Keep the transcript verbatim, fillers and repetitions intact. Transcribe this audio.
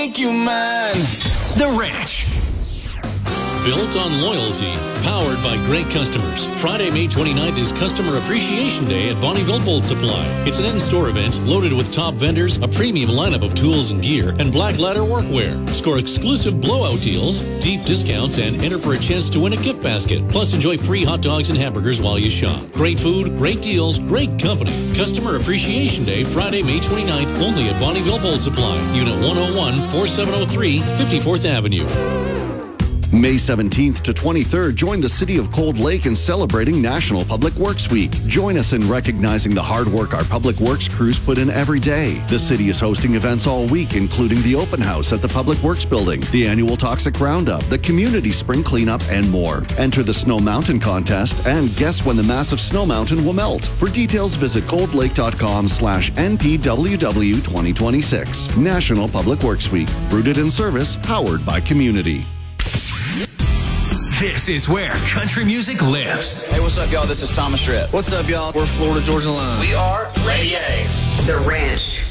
Thank you, man. The Ranch. Built on loyalty, powered by great customers. Friday, May twenty-ninth is Customer Appreciation Day at Bonneville Bolt Supply. It's an in-store event loaded with top vendors, a premium lineup of tools and gear, and Black Ladder workwear. Score exclusive blowout deals, deep discounts, and enter for a chance to win a gift basket. Plus, enjoy free hot dogs and hamburgers while you shop. Great food, great deals, great company. Customer Appreciation Day, Friday, May twenty-ninth, only at Bonneville Bolt Supply. Unit one oh one, forty-seven oh three, fifty-fourth Avenue. May seventeenth to twenty-third, join the City of Cold Lake in celebrating National Public Works Week. Join us in recognizing the hard work our public works crews put in every day. The city is hosting events all week, including the open house at the Public Works Building, the annual Toxic Roundup, the community spring cleanup, and more. Enter the Snow Mountain contest and guess when the massive snow mountain will melt. For details, visit coldlake.com slash NPWW twenty twenty-six. National Public Works Week. Rooted in service, powered by community. This is where country music lives. Hey, what's up, y'all? This is Thomas Tripp. What's up, y'all? We're Florida Georgia Line. We are Radio. The Ranch.